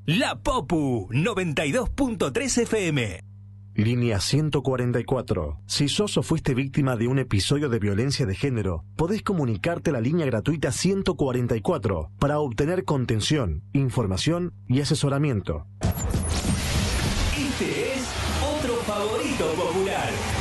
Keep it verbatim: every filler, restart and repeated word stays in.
La Popu noventa y dos punto tres F M. Línea ciento cuarenta y cuatro. Si sos o fuiste víctima de un episodio de violencia de género, podés comunicarte a la línea gratuita ciento cuarenta y cuatro para obtener contención, información y asesoramiento. Este es otro favorito popular.